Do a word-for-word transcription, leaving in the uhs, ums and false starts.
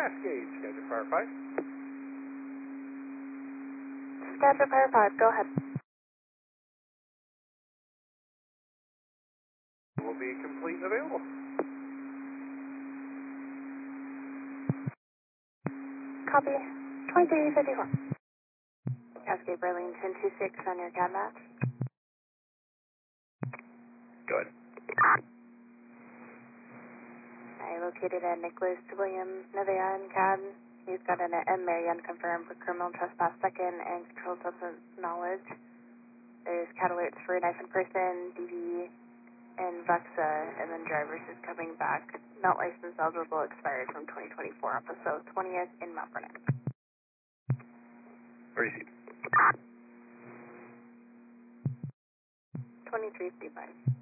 Cascade, schedule Fire five. Schedule Fire five, go ahead. Will be complete and available. Copy. twenty-three fifty-four. Cascade Burlington two six on your C A D match. Go ahead. I located a Nicholas William Nevea in C A D. He's got an M. Marion confirmed for criminal trespass second and controlled substance knowledge. There's C A D alerts for knife in person, D V, and Vexa, and then drivers is coming back. Not license eligible, expired from twenty twenty-four, episode twentieth in Mount Vernon. Received. twenty-three fifty-five.